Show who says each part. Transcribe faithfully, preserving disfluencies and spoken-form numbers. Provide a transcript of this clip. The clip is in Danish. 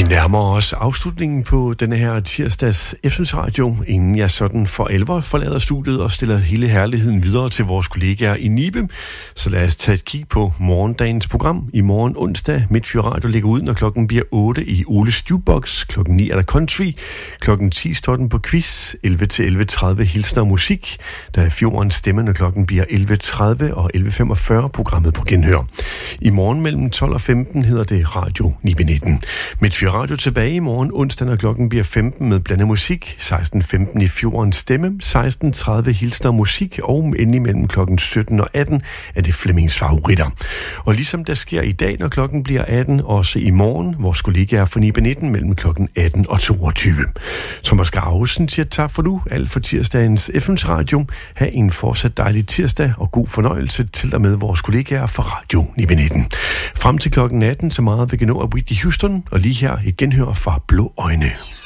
Speaker 1: nærmer os afslutningen på denne her tirsdags F M's Radio, inden jeg sådan for alvor forlader studiet og stiller hele herligheden videre til vores kollegaer i Nibe. Så lad os tage et kig på morgendagens program. I morgen onsdag, Midtfyr Radio ligger ud, når klokken bliver otte i Oles Jukebox. Klokken ni er der country. Klokken ti står den på quiz. elleve til elleve tredive hilsner og musik. Der er Fjordens Stemme, når klokken bliver elleve tredive og elleve femogfyrre programmet på genhør. I morgen mellem tolv og femten hedder det Radio Nibe nitten. Midtfyr Radio tilbage i morgen onsdag, når klokken bliver femten med blandet musik, seksten femten i Fjordens Stemme, seksten tredive hilsner musik, og indimellem klokken sytten og atten er det Flemmings favoritter. Og ligesom der sker i dag, når klokken bliver atten, også i morgen, vores kollegaer fra Nibe nitten mellem klokken atten og toogtyve. Thomas Gravesen siger tak for nu, alt for tirsdagens F M's Radio. Ha' en fortsat dejlig tirsdag og god fornøjelse til og med vores kollegaer fra Radio Nibe nitten. Frem til klokken atten, så meget vi kan nå af Whitney Houston, og lige her et genhør fra Blå Øjne.